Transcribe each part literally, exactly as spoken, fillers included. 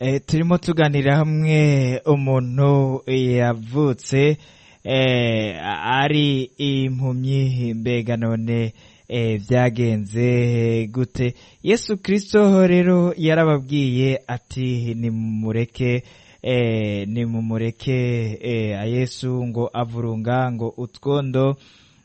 Eh, turimo tuganira hamwe umuntu yavutse eh, ari impumyi, mbega none eh, vyagenze gute? Yesu Kristo rero yarababwiye ati nimumureke eh, nimumureke eh, Yesu ngo avurunga ngo utwondo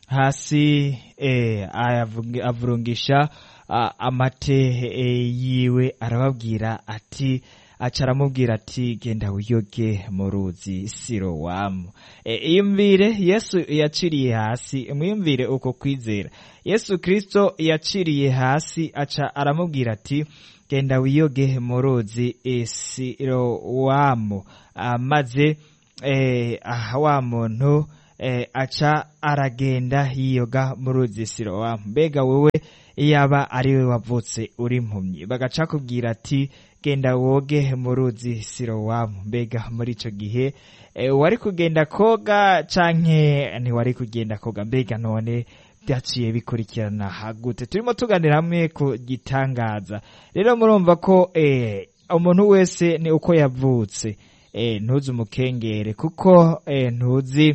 hasi eh, avurungisha uh, amate eh, yiwe, arababwira ati aca aramubwira ati genda wiyoge mu ruzi Silowamu. E, iyumvire Yesu yaciriye hasi, mwiyumvire uko kwizera. Yesu Kristo yaciriye hasi aca aramubwira ati genda wiyoge mu ruzi e, Silowamu. Maze e, aha wa muntu e, aca aragenda yiyoga mu ruzi Silowamu. Mbega wewe yaba ariwe wavutse uri impumyi, bagaca kubwira ati genda woge mu ruzi Silowamu, mbega muri ico gihe e, wari kugenda koga canke ntiwari kugenda koga? Mbega none byaciye bikurikirana hagute? Turimo tuganira hamwe ku gitangaza. Rero murumva ko e, umuntu wese ni uko yavutse, e, ntuzi umukengere kuko e, ntuzi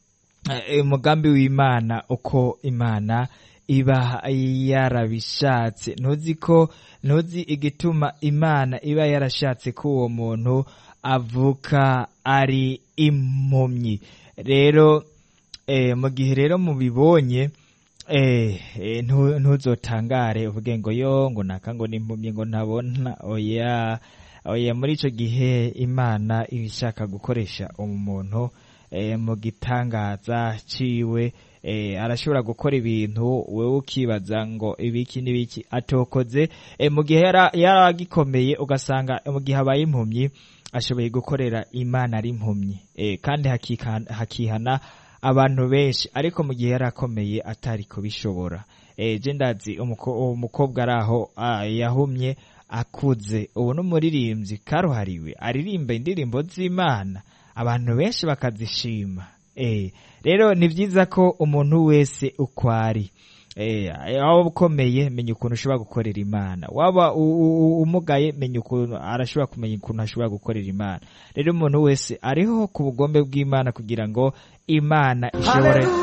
umugambi e, w'Imana uko Imana iba yarabishatse. Ntuzi ko ntuzi igituma Imana iba yarashatse ko uwo muntu avuka ari impumyi. Rero eh, mu gihe rero mubibonye eh, eh, ntuzotangare uvuge ngo yo ngo naka ngo n'impumyi ngo ntabona. Oya oya, muri ico gihe Imana ishaka gukoresha umuntu eh, mu gitangaza ciwe. Eh, arashobora gukora ibintu wewe ukibaza ngo ibiki n'ibiki atokoze. Eh, mu gihe yaragikomeye ugasanga mu gihe abaye impumyi ashoboye gukorera Imana ari impumyi, eh, kandi hakihana, hakihana abantu benshi. Ariko mu gihe yarakomeye atari kubishobora. Eh, je ndazi umukobwa araho ah, yahumye akuze, ubu n'umuririmbyi karuhariwe aririmba indirimbo z'Imana abantu benshi bakazishima. Eh, rero ni vyiza ko umuntu wese ukwari eh, waba ukomeye menya ukuntu ushobora gukorera Imana, waba umugaye menya ukuntu arashobora kumenya ukuntu ashobora gukorera Imana. Rero umuntu wese ariho ku bugombe bw'Imana kugira ngo Imana ishobore